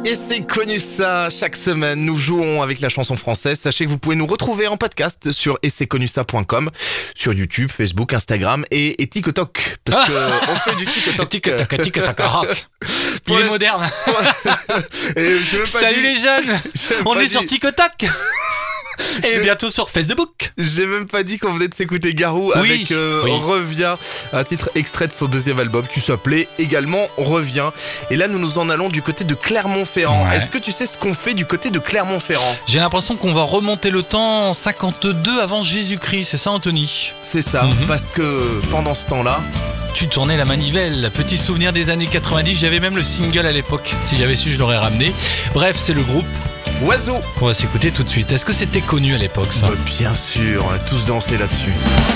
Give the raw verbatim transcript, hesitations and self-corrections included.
Et c'est connu ça, chaque semaine nous jouons avec la chanson française. Sachez que vous pouvez nous retrouver en podcast sur et c'est connu ça point com, sur YouTube, Facebook, Instagram et, et TikTok. Parce que on fait du TikTok. TikTok, TikTok, rock. Il est la... moderne. Et je veux pas Salut dit... les jeunes, on est dit... sur TikTok. Et je... bientôt sur Facebook. J'ai même pas dit qu'on venait de s'écouter Garou oui, avec euh, oui. Revient, un titre extrait de son deuxième album qui s'appelait également Revient. Et là nous nous en allons du côté de Clermont-Ferrand. Ouais. Est-ce que tu sais ce qu'on fait du côté de Clermont-Ferrand? J'ai l'impression qu'on va remonter le temps cinquante-deux avant Jésus-Christ, c'est ça Anthony? C'est ça, mm-hmm. Parce que pendant ce temps-là tu tournais la manivelle, petit souvenir des années quatre-vingt-dix, j'avais même le single à l'époque, si j'avais su je l'aurais ramené. Bref, c'est le groupe Oiseau qu'on va s'écouter tout de suite. Est-ce que c'était connu à l'époque ça? Bah, bien sûr, on a tous dansé là-dessus.